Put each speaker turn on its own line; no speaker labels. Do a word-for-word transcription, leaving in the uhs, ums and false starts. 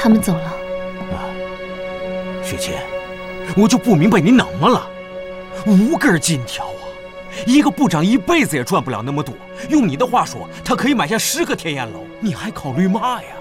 他们走了。
啊，雪琴，我就不明白你怎么了？五根金条啊，一个部长一辈子也赚不了那么多。用你的话说，他可以买下十个天眼楼，你还考虑嘛呀？